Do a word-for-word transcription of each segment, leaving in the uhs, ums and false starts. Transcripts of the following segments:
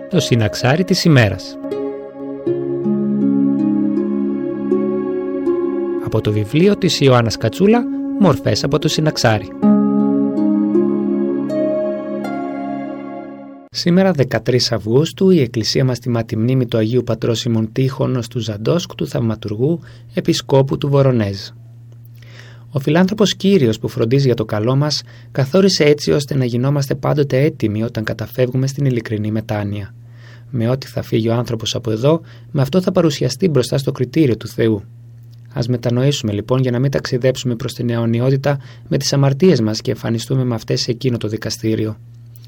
Το συναξάρι της ημέρας. Από το βιβλίο της Ιωάννας Κατσούλα, μορφές από το συναξάρι. Σήμερα δεκατρείς Αυγούστου η Εκκλησία μας τιμά τη μνήμη του Αγίου Πατρός Σιμών Τύχωνος του Ζαντόσκ, του Θαυματουργού, Επισκόπου του Βορονέζ. Ο φιλάνθρωπος Κύριος που φροντίζει για το καλό μας καθόρισε έτσι ώστε να γινόμαστε πάντοτε έτοιμοι όταν καταφεύγουμε στην ειλικρινή μετάνοια. Με ό,τι θα φύγει ο άνθρωπος από εδώ, με αυτό θα παρουσιαστεί μπροστά στο κριτήριο του Θεού. Ας μετανοήσουμε λοιπόν για να μην ταξιδέψουμε προς την αιωνιότητα με τις αμαρτίες μας και εμφανιστούμε με αυτές σε εκείνο το δικαστήριο.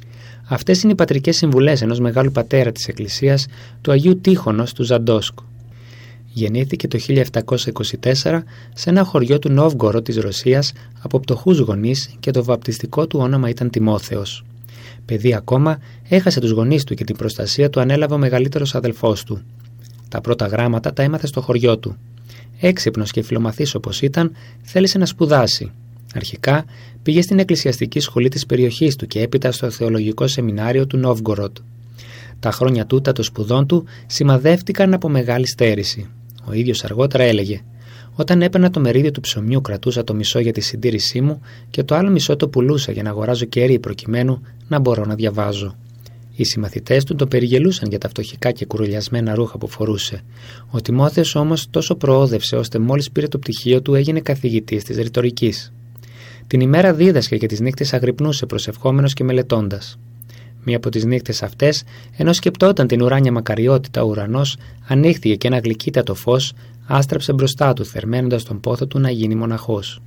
Αυτές είναι οι πατρικές συμβουλές ενός μεγάλου πατέρα της Εκκλησίας, του Αγίου Τύχωνος του Ζαντόσκ. Γεννήθηκε το χίλια επτακόσια είκοσι τέσσερα σε ένα χωριό του Νόβγκοροντ της Ρωσίας από πτωχούς γονείς και το βαπτιστικό του όνομα ήταν Τιμόθεος. Παιδί ακόμα, έχασε τους γονείς του και την προστασία του ανέλαβε ο μεγαλύτερος αδελφός του. Τα πρώτα γράμματα τα έμαθε στο χωριό του. Έξυπνος και φιλομαθής όπως ήταν, θέλησε να σπουδάσει. Αρχικά πήγε στην εκκλησιαστική σχολή της περιοχής του και έπειτα στο θεολογικό σεμινάριο του Νόβγκοροντ. Τα χρόνια τούτα των σπουδών του σημαδεύτηκαν από μεγάλη στέρηση. Ο ίδιος αργότερα έλεγε: «Όταν έπαιρνα το μερίδιο του ψωμιού, κρατούσα το μισό για τη συντήρησή μου και το άλλο μισό το πουλούσα για να αγοράζω κερί προκειμένου να μπορώ να διαβάζω». Οι συμμαθητές του τον περιγελούσαν για τα φτωχικά και κουρελιασμένα ρούχα που φορούσε. Ο Τιμόθεος όμως τόσο προόδευσε ώστε μόλις πήρε το πτυχίο του έγινε καθηγητής της ρητορικής. Την ημέρα δίδασκε και τις νύχτες αγρυπνούσε προσευχόμενος και μελετώντας. Μία από τις νύχτες αυτές, ενώ σκεπτόταν την ουράνια μακαριότητα, ο ουρανός ανοίχθηκε και ένα γλυκύτατο φως άστραψε μπροστά του, θερμαίνοντας τον πόθο του να γίνει μοναχός.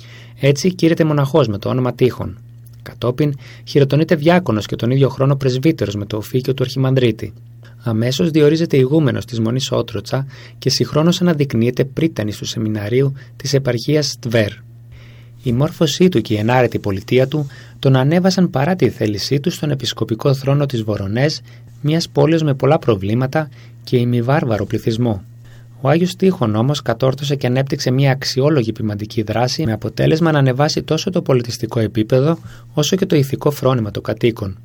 Έτσι κήρεται μοναχός με το όνομα Τύχων. Κατόπιν χειροτονείται διάκονος και τον ίδιο χρόνο πρεσβύτερος με το οφίκιο του Αρχιμανδρίτη. Αμέσως διορίζεται ηγούμενος της Μονής Ότροτσα και συγχρόνως αναδεικνύεται πρίτανης του σεμιναρίου της επαρχίας Τβέρ. Η μόρφωσή του και η ενάρετη πολιτεία του τον ανέβασαν παρά τη θέλησή του στον επισκοπικό θρόνο της Βορονέζ, μιας πόλης με πολλά προβλήματα και ημιβάρβαρο πληθυσμό. Ο Άγιος Τύχων όμως κατόρθωσε και ανέπτυξε μια αξιόλογη ποιμαντική δράση με αποτέλεσμα να ανεβάσει τόσο το πολιτιστικό επίπεδο όσο και το ηθικό φρόνημα των κατοίκων.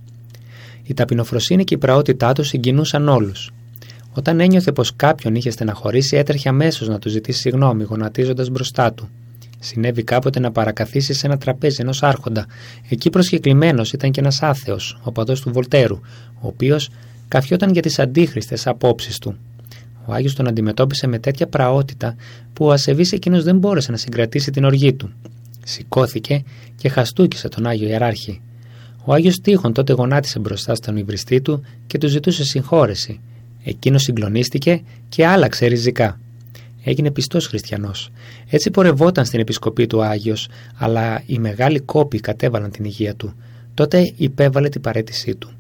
Η ταπεινοφροσύνη και η πραότητά του συγκινούσαν όλους. Όταν ένιωθε πως κάποιον είχε στεναχωρήσει, έτρεχε αμέσως να του ζητήσει συγγνώμη, γονατίζοντας μπροστά του. Συνέβη κάποτε να παρακαθίσει σε ένα τραπέζι ενός άρχοντα. Εκεί προσκεκλημένος ήταν και ένας άθεος, ο παδός του Βολτέρου, ο οποίος καφιόταν για τις αντίχριστες απόψεις του. Ο Άγιος τον αντιμετώπισε με τέτοια πραότητα που ο ασεβής εκείνος δεν μπόρεσε να συγκρατήσει την οργή του. Σηκώθηκε και χαστούκισε τον Άγιο Ιεράρχη. Ο Άγιος Τύχων τότε γονάτισε μπροστά στον υβριστή του και του ζητούσε συγχώρεση. Εκείνος συγκλονίστηκε και άλλαξε ριζικά. Έγινε πιστός χριστιανός. Έτσι πορευόταν στην επισκοπή του Άγιος, αλλά οι μεγάλοι κόποι κατέβαλαν την υγεία του. Τότε υπέβαλε την παραίτησή του.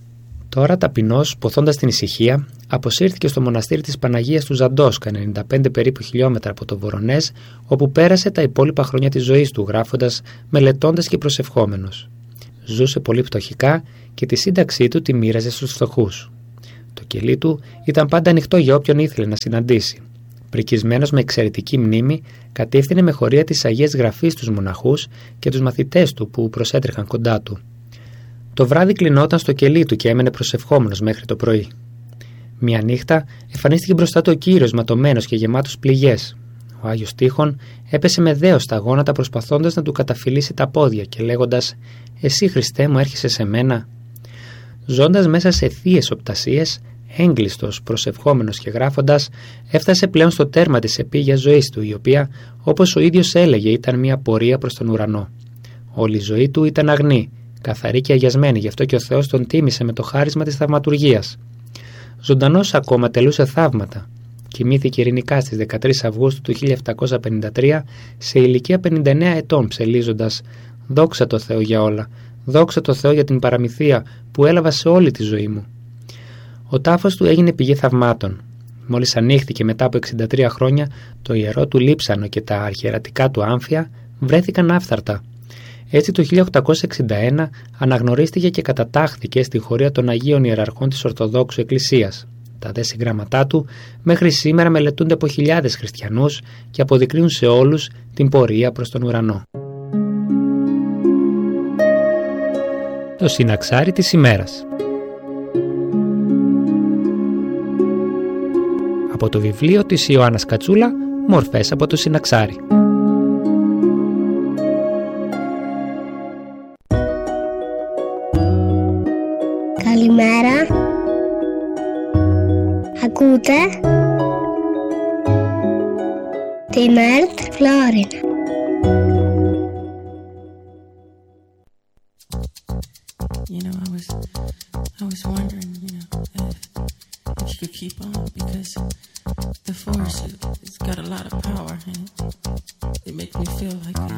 Τώρα ταπεινός, ποθώντας την ησυχία, αποσύρθηκε στο μοναστήρι της Παναγίας του Ζαντόσκα, ενενήντα πέντε περίπου χιλιόμετρα από το Βορονέζ, όπου πέρασε τα υπόλοιπα χρόνια της ζωής του, γράφοντας, μελετώντας και προσευχόμενος. Ζούσε πολύ φτωχικά και τη σύνταξή του τη μοίραζε στους φτωχούς. Το κελί του ήταν πάντα ανοιχτό για όποιον ήθελε να συναντήσει. Πρικισμένος με εξαιρετική μνήμη, κατήφθηνε με χωρία της Αγίας Γραφής τους μοναχούς και τους μαθητές του που προσέτρεχαν κοντά του. Το βράδυ κλεινόταν στο κελί του και έμενε προσευχόμενος μέχρι το πρωί. Μια νύχτα εμφανίστηκε μπροστά του ο Κύριος ματωμένος και γεμάτος πληγές. Ο Άγιος Τύχων έπεσε με δέος στα γόνατα προσπαθώντας να του καταφυλίσει τα πόδια και λέγοντας «Εσύ Χριστέ μου έρχεσαι σε μένα». Ζώντας μέσα σε θείες οπτασίες, έγκλειστος, προσευχόμενος και γράφοντας, έφτασε πλέον στο τέρμα της επίγειας ζωής του, η οποία, όπως ο ίδιος έλεγε, ήταν μια πορεία προς τον ουρανό. Όλη η ζωή του ήταν αγνή, καθαρή και αγιασμένη, γι' αυτό και ο Θεός τον τίμησε με το χάρισμα της θαυματουργίας. Ζωντανός ακόμα τελούσε θαύματα. Κοιμήθηκε ειρηνικά στις δεκατρείς Αυγούστου του χίλια επτακόσια πενήντα τρία σε ηλικία πενήντα εννέα ετών, ψελίζοντας «Δόξα τω Θεώ για όλα, δόξα τω Θεώ για την παραμυθία που έλαβα σε όλη τη ζωή μου». Ο τάφος του έγινε πηγή θαυμάτων. Μόλις ανοίχθηκε μετά από εξήντα τρία χρόνια, το ιερό του λείψανο και τα αρχιερατικά του άμφια βρέθηκαν άφθαρτα. Έτσι το χίλια οκτακόσια εξήντα ένα αναγνωρίστηκε και κατατάχθηκε στη χωρία των Αγίων Ιεραρχών της Ορθοδόξου Εκκλησίας. Τα δε συγγράμματά του μέχρι σήμερα μελετούνται από χιλιάδες χριστιανούς και αποδεικνύουν σε όλους την πορεία προς τον ουρανό. Το συναξάρι της ημέρας. από το βιβλίο της Ιωάννας Κατσούλα «Μορφές από το Συναξάρι». Καλημέρα. Ακούτε την ΕΡΤ Φλόρινα. You know, I was, I was wondering, you know, if, if you could keep on, because the force, it, it's got a lot of power, and it, it makes me feel like